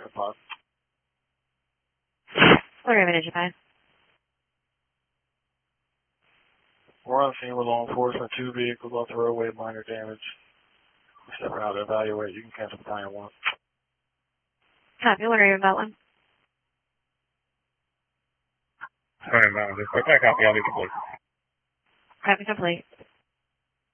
the pod. What are you guys? We're on scene with law enforcement, 2 vehicles off the roadway, minor damage. Step out to evaluate. You can cancel plan 1. Copy, what are you about one? Sorry, no, just quick copy, I'll be complete. Copy complete.